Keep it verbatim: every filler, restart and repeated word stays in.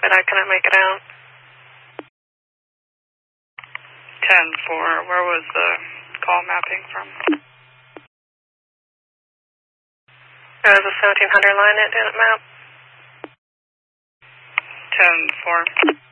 but I couldn't make it out. ten four, where was the call mapping from? It was a seventeen hundred line, it didn't map. ten four.